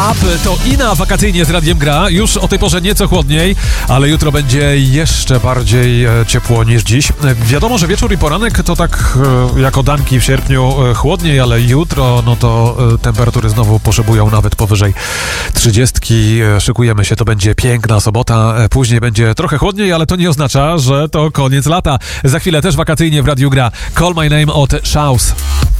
Up to Ina wakacyjnie z Radiem Gra. Już o tej porze nieco chłodniej, ale jutro będzie jeszcze bardziej ciepło niż dziś. Wiadomo, że wieczór i poranek to tak jako danki w sierpniu chłodniej, ale jutro no to temperatury znowu poszybują nawet powyżej 30. Szykujemy się, to będzie piękna sobota. Później będzie trochę chłodniej, ale to nie oznacza, że to koniec lata. Za chwilę też wakacyjnie w Radiu Gra Call My Name od Shouse.